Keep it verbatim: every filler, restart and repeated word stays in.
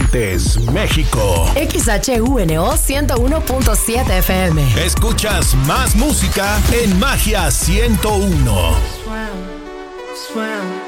Aguascalientes, México. X H U N O ciento uno punto siete F M. Escuchas más música en Magia ciento uno. Swam, swam.